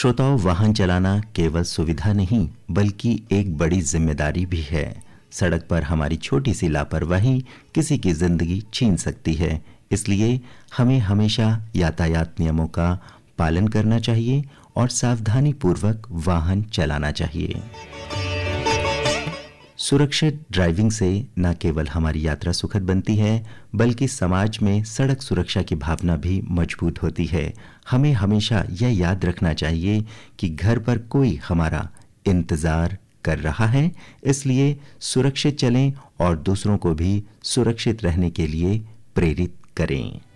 श्रोताओं, वाहन चलाना केवल सुविधा नहीं बल्कि एक बड़ी जिम्मेदारी भी है। सड़क पर हमारी छोटी सी लापरवाही किसी की जिंदगी छीन सकती है। इसलिए हमें हमेशा यातायात नियमों का पालन करना चाहिए और सावधानी पूर्वक वाहन चलाना चाहिए। सुरक्षित ड्राइविंग से न केवल हमारी यात्रा सुखद बनती है बल्कि समाज में सड़क सुरक्षा की भावना भी मजबूत होती है। हमें हमेशा यह याद रखना चाहिए कि घर पर कोई हमारा इंतज़ार कर रहा है, इसलिए सुरक्षित चलें और दूसरों को भी सुरक्षित रहने के लिए प्रेरित करें।